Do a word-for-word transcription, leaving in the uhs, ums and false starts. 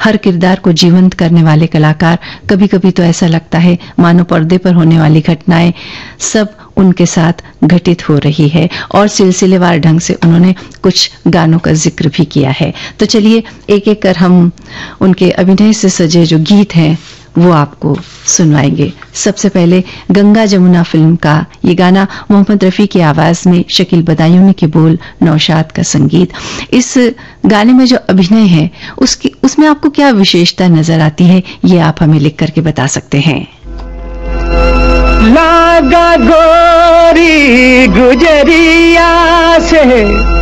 हर किरदार को जीवंत करने वाले कलाकार। कभी कभी तो ऐसा लगता है मानो पर्दे पर होने वाली घटनाएं सब उनके साथ घटित हो रही है, और सिलसिलेवार ढंग से उन्होंने कुछ गानों का जिक्र भी किया है। तो चलिए एक एक कर हम उनके अभिनय से सजे जो गीत हैं वो आपको सुनवाएंगे। सबसे पहले गंगा जमुना फिल्म का ये गाना, मोहम्मद रफी की आवाज में, शकील बदायूनी के बोल, नौशाद का संगीत। इस गाने में जो अभिनय है उसकी उसमें आपको क्या विशेषता नजर आती है, ये आप हमें लिख करके बता सकते हैं। लागा गोरी गुजरिया से